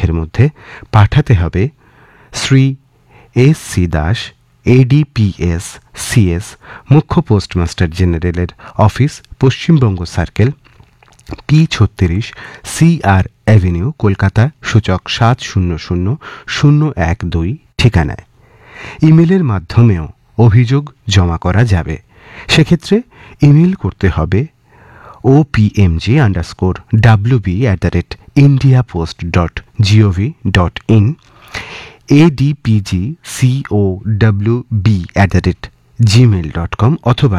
তারিখের মধ্যে পাঠাতে হবে Shri SC. Das, ADPS CS, মুখ্য পোস্টমাস্টার জেনারেলের office, Paschimbanga circle, P36, CR avenue, Kolkata, সূচক 700012 ঠিকানায়। ইমেলের মাধ্যমেও অভিযোগ জমা করা যাবে। সেক্ষেত্রে ইমেল করতে হবে opmg_wb@indiapost.gov.in, adpgcowb@gmail.com অথবা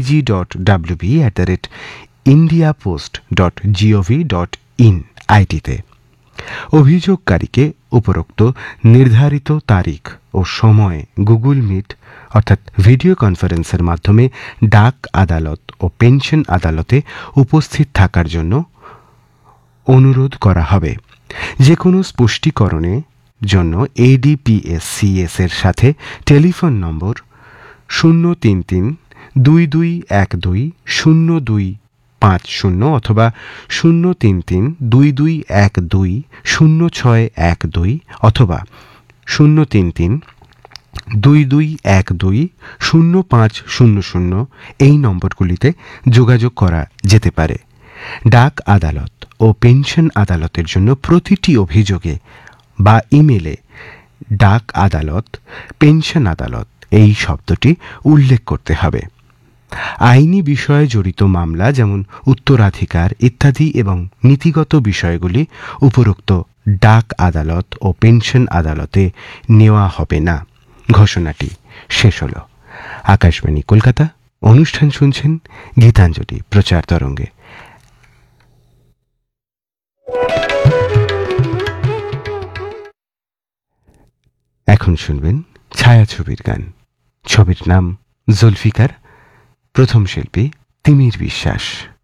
pg.wb@indiapost.gov.in আইডিতে। অভিযোগকারীকে উপরোক্ত নির্ধারিত তারিখ ও সময়ে গুগল মিট অর্থাৎ ভিডিও কনফারেন্সের মাধ্যমে ডাক আদালত ও পেনশন আদালতে উপস্থিত থাকার জন্য অনুরোধ করা হবে। যে কোনো স্পষ্টীকরণের জন্য ADPS-CS এর সাথে টেলিফোন নম্বর 033-2212-0250 অথবা 033-2212-0612 অথবা 033-2212-0500 এই নম্বরগুলিতে যোগাযোগ করা যেতে পারে। ডাক আদালত ও পেনশন আদালতের জন্য প্রতিটি অভিযোগে বা ইমেলে ডাক আদালত, পেনশন আদালত এই শব্দটি উল্লেখ করতে হবে। আইনি বিষয়ে জড়িত মামলা যেমন উত্তরাধিকার ইত্যাদি এবং নীতিগত বিষয়গুলি উপরোক্ত ডাক আদালত ও পেনশন আদালতে নেওয়া হবে না। ঘোষণাটি শেষ হল। আকাশবাণী কলকাতা, অনুষ্ঠান শুনছেন গীতাঞ্জলি প্রচার তরঙ্গে। এখন শুনবেন ছায়াছবির গান। ছবির নাম জুলফিকার, প্রথম শিল্পী তিমির বিশ্বাস।